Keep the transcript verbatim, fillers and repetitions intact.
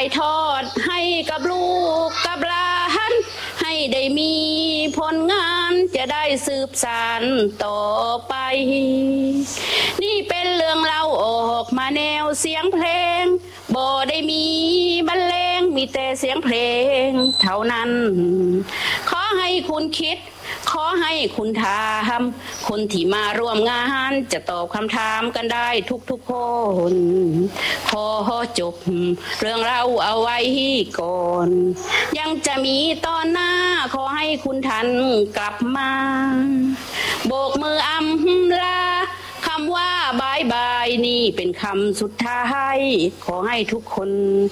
ายทอดให้กับลูกกับหลานให้ได้มีผลงานจะได้สืบสานต่อไปนี่เป็นเรื่องเล่าออกมาแนวเสียงเพลงบ่ได้มีบรรเลงมีแต่เสียงเพลงเท่านั้นขอให้คุณคิดขอให้คุณถามคนที่มาร่วมงานจะตอบคำถามกันได้ทุกๆคนขอจบเรื่องเราเอาไว้ก่อนยังจะมีตอนหน้าขอให้คุณท่านกลับมาโบกมืออำลาคำว่าบายบายนี่เป็นคำสุดท้ายขอให้ทุกคน